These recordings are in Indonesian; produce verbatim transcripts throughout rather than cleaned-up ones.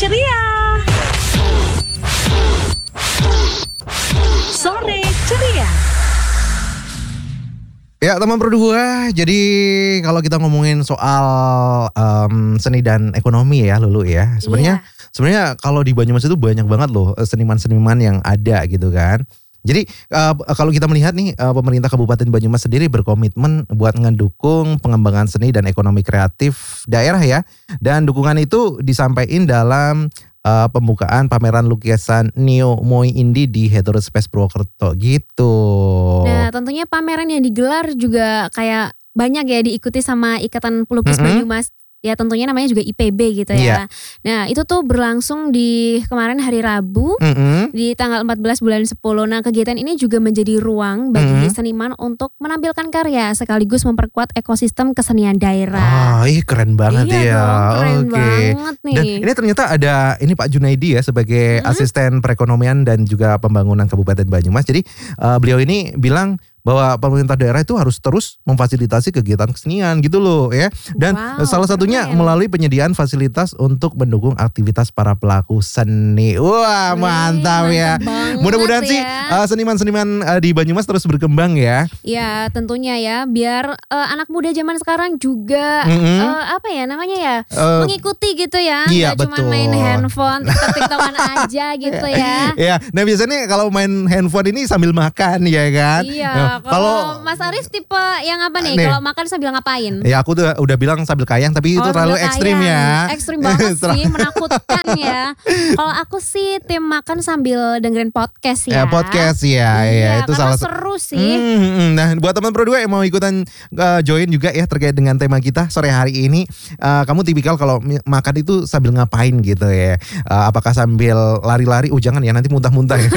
ceria. Sore ceria. Ya teman berdua, jadi kalau kita ngomongin soal um, seni dan ekonomi ya Lulu ya. Sebenarnya yeah. sebenarnya kalau di Banyumas itu banyak banget loh seniman-seniman yang ada gitu kan. Jadi uh, kalau kita melihat nih uh, pemerintah Kabupaten Banyumas sendiri berkomitmen buat ngedukung pengembangan seni dan ekonomi kreatif daerah ya. Dan dukungan itu disampaikan dalam uh, pembukaan pameran lukisan Neo Moi Indi di Heterospace Purwokerto gitu. Nah tentunya pameran yang digelar juga kayak banyak ya diikuti sama Ikatan Pelukis mm-hmm. Banyumas. Ya tentunya namanya juga I P B gitu ya. Yeah. Nah itu tuh berlangsung di kemarin hari Rabu mm-hmm. di tanggal empat belas bulan sepuluh. Nah kegiatan ini juga menjadi ruang bagi mm-hmm. seniman untuk menampilkan karya sekaligus memperkuat ekosistem kesenian daerah. Ah, ih keren banget iya ya. Dong, keren Oke. banget nih. Dan ini ternyata ada ini Pak Junaidi ya sebagai mm-hmm. asisten perekonomian dan juga pembangunan Kabupaten Banyumas. Jadi uh, beliau ini bilang bahwa pemerintah daerah itu harus terus memfasilitasi kegiatan kesenian gitu loh ya. Dan wow, salah satunya keren. Melalui penyediaan fasilitas untuk mendukung aktivitas para pelaku seni. Wah, Wih, mantap ya. Mudah-mudahan ya. sih uh, seniman-seniman uh, di Banyumas terus berkembang ya. Ya, tentunya ya biar uh, anak muda zaman sekarang juga mm-hmm. uh, apa ya namanya ya? Uh, mengikuti gitu ya. Iya, Gak cuma main handphone, TikTok-TikTokan aja gitu ya. Iya, nah biasanya kalau main handphone ini sambil makan ya kan. Iya. Kalau Mas Arif tipe yang apa nih? Kalau makan sambil ngapain? Ya aku tuh udah bilang sambil kayang, tapi oh, itu terlalu ekstrim ya. Ekstrim banget sih, menakutkan ya. Kalau aku sih tim makan sambil dengerin podcast ya. Ya podcast ya, iya, ya itu salah seru sih. Hmm, nah buat teman berdua yang mau ikutan uh, join juga ya terkait dengan tema kita sore hari ini, uh, kamu tipikal kalau makan itu sambil ngapain gitu ya? Uh, apakah sambil lari-lari? Oh jangan ya, nanti muntah-muntah. Ya.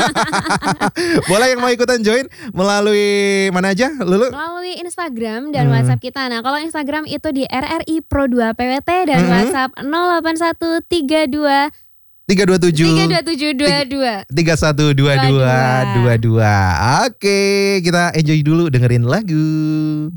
Boleh yang mau ikutan join melalui mana aja, Lulu? Melalui Instagram dan hmm. WhatsApp kita. Nah, kalau Instagram itu di R R I Pro dua P W T dan hmm. WhatsApp nol delapan satu tiga dua tiga dua tujuh tiga dua tujuh dua dua tiga satu dua dua dua dua. Oke, kita enjoy dulu dengerin lagu.